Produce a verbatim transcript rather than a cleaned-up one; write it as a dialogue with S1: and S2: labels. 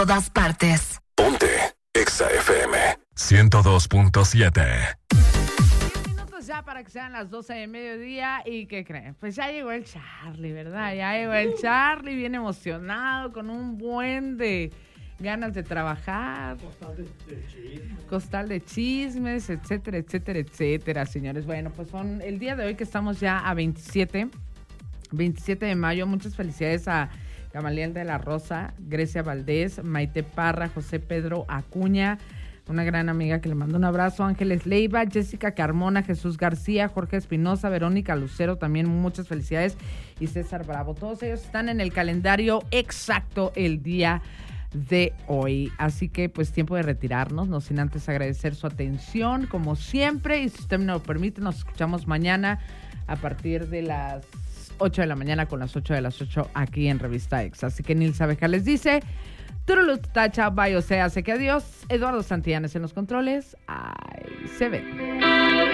S1: todas partes.
S2: Ponte Exa F M ciento dos punto siete.
S3: diez minutos ya para que sean las doce de mediodía. ¿Y qué creen? Pues ya llegó el Charlie, ¿verdad? Ya llegó el Charlie, bien emocionado, con un buen de ganas de trabajar.
S4: Costal de, de chismes.
S3: Costal de chismes, etcétera, etcétera, etcétera, señores. Bueno, pues son el día de hoy que estamos ya a veintisiete, veintisiete de mayo. Muchas felicidades a Gamaliel de la Rosa, Grecia Valdés, Maite Parra, José Pedro Acuña, una gran amiga que le mando un abrazo, Ángeles Leiva, Jessica Carmona, Jesús García, Jorge Espinosa, Verónica Lucero, también muchas felicidades, y César Bravo. Todos ellos están en el calendario exacto el día de hoy. Así que pues tiempo de retirarnos, no sin antes agradecer su atención, como siempre, y si usted me lo permite, nos escuchamos mañana a partir de las ocho de la mañana con las ocho de las ocho aquí en Revista Exa. Así que Nilsa Abeja les dice, Turulut Tacha, bye, o sea, sé que adiós. Eduardo Santillanes en los controles. Ahí se ve.